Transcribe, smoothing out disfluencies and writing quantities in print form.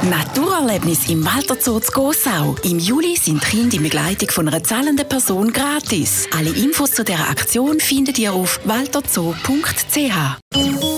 Naturerlebnis im Walter Zoo zu Gossau. Im Juli sind die Kinder in Begleitung von einer zahlenden Person gratis. Alle Infos zu dieser Aktion findet ihr auf walterzoo.ch.